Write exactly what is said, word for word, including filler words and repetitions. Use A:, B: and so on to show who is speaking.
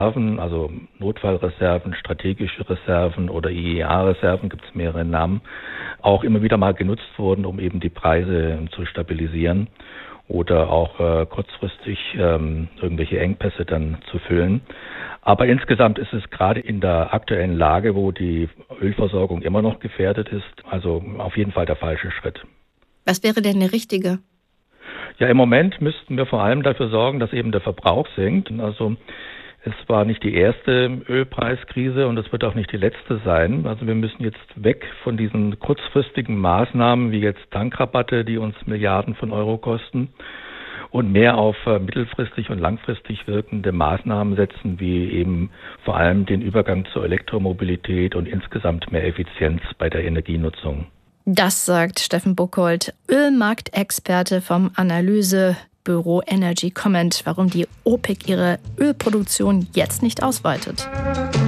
A: Reserven, also Notfallreserven, strategische Reserven oder I E A-Reserven, gibt es mehrere Namen, auch immer wieder mal genutzt wurden, um eben die Preise zu stabilisieren oder auch äh, kurzfristig ähm, irgendwelche Engpässe dann zu füllen. Aber insgesamt ist es gerade in der aktuellen Lage, wo die Ölversorgung immer noch gefährdet ist, also auf jeden Fall der falsche Schritt.
B: Was wäre denn der richtige?
A: Ja, im Moment müssten wir vor allem dafür sorgen, dass eben der Verbrauch sinkt. Also es war nicht die erste Ölpreiskrise und es wird auch nicht die letzte sein. Also wir müssen jetzt weg von diesen kurzfristigen Maßnahmen wie jetzt Tankrabatte, die uns Milliarden von Euro kosten, und mehr auf äh, mittelfristig und langfristig wirkende Maßnahmen setzen, wie eben vor allem den Übergang zur Elektromobilität und insgesamt mehr Effizienz bei der Energienutzung.
B: Das sagt Steffen Buchholz, Ölmarktexperte vom Analysebüro Energy Comment, warum die OPEC ihre Ölproduktion jetzt nicht ausweitet.